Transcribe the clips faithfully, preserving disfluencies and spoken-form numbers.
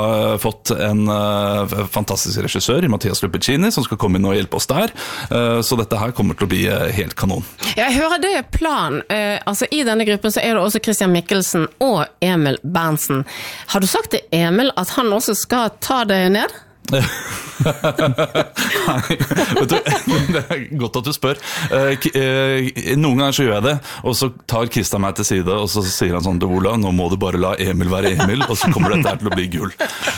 har fått en uh, fantastisk regissør, Mathias Lupicini, som skal komme inn og hjelpe oss der. Uh, så dette her kommer til å bli uh, helt kanon. Jeg hører det er plan. Uh, altså I denne gruppen så er det også Christian Mikkelsen og Emil Berntsen. Har du sagt til Emil at han også skal ta det ned? Nei, vet du, det er godt at du spør. Noen ganger så gjør jeg det, og så tar Kristian meg til side, og så sier han sånn til Ola, nå må du bare la Emil være Emil, og så kommer dette her til å bli gull.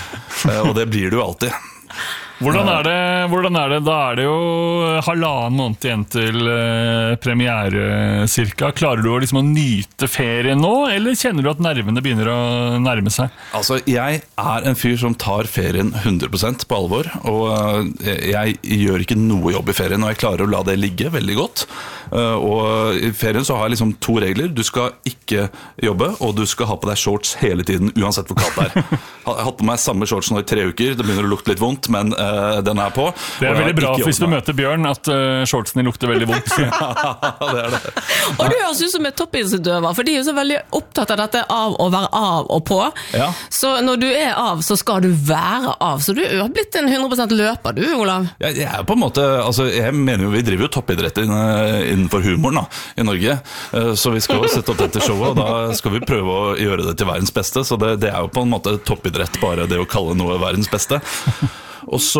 Og det blir det jo alltid. Hvordan er det, hvordan er det? Da er det jo halvannen måned igjen til uh, premiere cirka. Klarer du å, liksom, å nyte ferien nå, eller kjenner du at nervene begynner å nærme seg? Altså, jeg er en fyr som tar ferien hundre prosent på alvor, og uh, jeg gjør ikke noe jobb i ferien, og jeg klarer å la det ligge veldig godt. Uh, og i ferien så har jeg liksom to regler. Du skal ikke jobbe, og du skal ha på deg shorts hele tiden, uansett hvor kaldt det er. Jeg har hatt på meg samme shorts nå i tre uker, det begynner å lukte litt vondt, men uh, den er på. Det er veldig bra hvis du møter Bjørn at uh, shortsene lukter veldig vondt. Ja, det er det. Og du høres ut som en toppidrettsutøver, for de er jo så veldig opptatt av dette av å være av og på. Ja. Så når du er av, så skal du være av. Så du har blitt en hundre prosent løper, du, Olav. Jeg, jeg er på en måte, altså jeg mener jo vi driver jo toppidrett innenfor humoren da, i Norge, så vi skal jo sette opp dette showet, og da skal vi prøve å gjøre det til verdens beste, så det, det er jo på en måte toppidrett, bare det å kalle noe verdens beste. Og så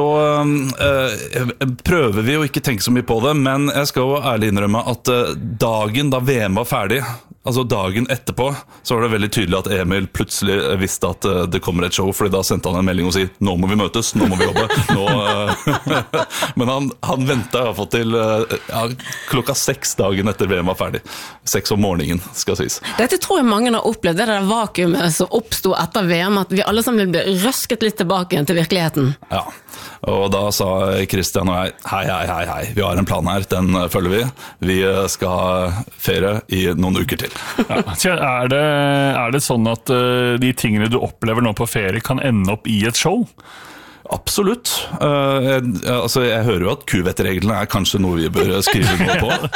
øh, prøver vi jo ikke tenke så mye på det, men jeg skal jo ærlig innrømme at øh, dagen da V M var ferdig, altså dagen etterpå, så var det veldig tydelig at Emil plutselig visste at øh, det kommer et show, fordi da sendte han en melding og sier, nå må vi møtes, nå må vi jobbe, nå, øh. Men han, han ventet i hvert fall til øh, ja, klokka seks dagen etter V M var ferdig. Seks om morgenen, skal sies. Dette tror jeg mange har opplevd, det der vakuumet som oppstod etter V M, at vi alle sammen ble røsket litt tilbake igjen til virkeligheten. Ja, og da sa Kristian og jeg, hei, hei, hei, hei, vi har en plan her, den følger vi. Vi skal ha ferie i noen uker til. Ja. Er, det, er det sånn at uh, de tingene du opplever nå på ferie kan ende opp i et show? Absolutt. Uh, jeg, altså, jeg hører jo at kuvettreglene er kanskje noe vi bør skrive noe på.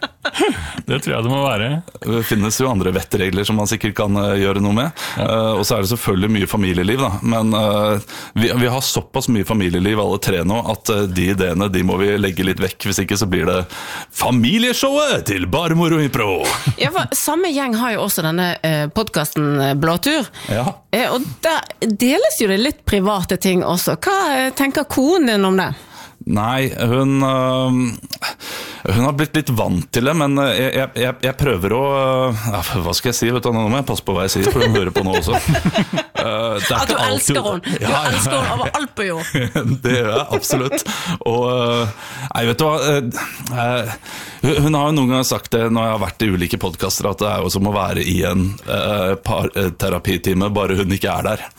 Det tror jeg det må være. Det finnes jo andre vettregler som man sikkert kan uh, gjøre noe med. Ja. Uh, og så er det selvfølgelig mye familieliv, da. Men uh, vi, vi har såpass mye familieliv alle tre nå, at uh, de ideene de må vi legge litt vekk. Hvis ikke så blir det familieshowet til Bare Moro Impro. Ja, for samme gjeng har jo også denne uh, podcasten Blåtur. Ja. Uh, og der deles jo det litt private ting også. Hva uh, tenker konen din om det? Nei, hun, øh, hun har blitt litt vant til det, men jeg, jeg, jeg prøver å, ja, hva skal jeg si, vet du, nå må jeg passe på hva jeg sier, for hun hører på nå også. Uh, At du elsker hun, du ja, elsker hun over alt på jord. Det gjør jeg, absolutt. Og, nei, vet du hva, uh, hun har jo noen gang sagt det når jeg har vært i ulike podcaster, at det er jo som å være i en uh, par, uh, terapitime, bare hun ikke er der.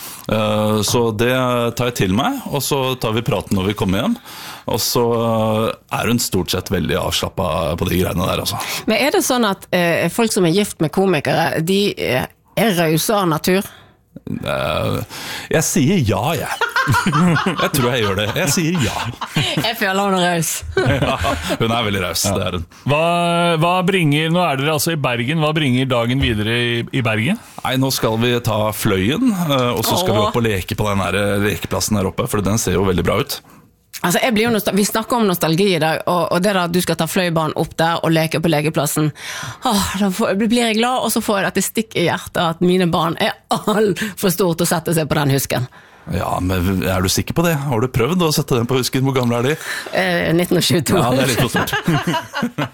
Uh, så det tar jeg til meg, og så tar vi praten når vi kommer hjem, og så er hun stort sett veldig avslappet på de greiene der altså. Men er det sånn at uh, folk som er gift med komikere, de uh, er rause av natur? Uh, jeg sier ja, jeg. Jeg tror jeg gjør det. Jeg sier ja. Jeg føler hun er raus. Ja, hun er veldig raus, ja. Det er hun. Hva, hva bringer, nå er dere altså i Bergen, hva bringer dagen videre i, i Bergen? Nei, nå skal vi ta Fløyen, og så skal Åh. vi opp og leke på den her lekeplassen her oppe, for den ser jo veldig bra ut. Altså, jeg blir jo nostal- vi snakker om nostalgi i dag, og, og det da at du skal ta fløibanen opp der og leke på lekeplassen, åh, da får, blir jeg glad, og så får jeg dette stikk i hjertet at mine barn er alt for stort til å sette seg på den husken. Ja, men er du sikker på det? Har du prøvd å sette den på husken? Hvor gamle er de? Eh, nitten tjueto. Ja, det er litt for stort.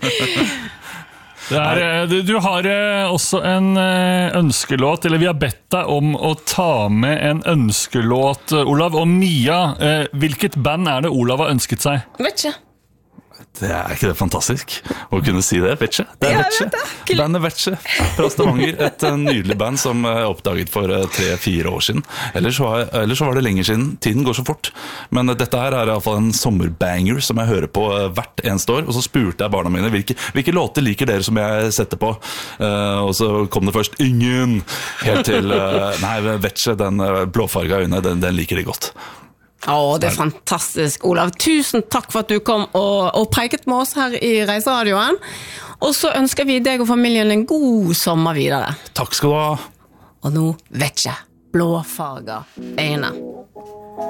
Det er, du har også en ønskelåt, eller vi har bedt deg om å ta med en ønskelåt, Olav. Og Mia, hvilket band er det Olav har ønsket seg? Vet ikke. Det er ikke det fantastisk å kunne si det, Vetsje. Det er Vetsje. Bandet Vetsje fra Stavanger. Et nydelig band som jeg oppdaget for tre-fire år siden. Ellers var, ellers var det lenger siden. Tiden går så fort. Men dette her er i hvert fall en sommerbanger som jeg hører på hvert eneste år. Og så spurte jeg barna mine hvilke, hvilke låter liker dere som jeg setter på. Uh, og så kom det først ingen. Helt til uh, nei, Vetsje, den blåfarga øyne, den, den liker de godt. Åh, det er fantastisk, Olav. Tusen takk for at du kom og, og preiket med oss her i Reiseradioen. Og så ønsker vi deg og familien en god sommer videre. Takk skal du ha. Og nå, Vetsje. blåfarga øyne.